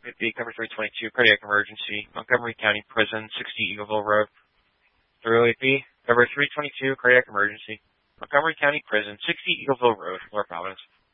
350, cover 322, cardiac emergency, Montgomery County Prison, 60 Eagleville Road. 308B, cover 322, cardiac emergency, Montgomery County Prison, 60 Eagleville Road, North Providence.